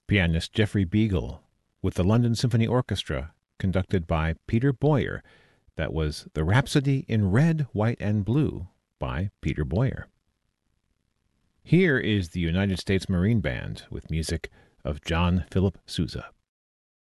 Pianist Geoffrey Beagle with the London Symphony Orchestra, conducted by Peter Boyer. That was The Rhapsody in Red, White, and Blue by Peter Boyer. Here is the United States Marine Band with music of John Philip Sousa.